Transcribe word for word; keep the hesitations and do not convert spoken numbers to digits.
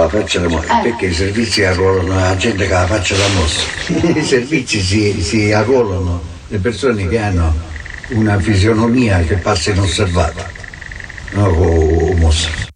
la faccia da mossa, eh. Perché i servizi arruolano la gente che ha la faccia da mossa. I servizi si, si arruolano le persone che hanno una fisionomia che passa inosservata, no, o mossa.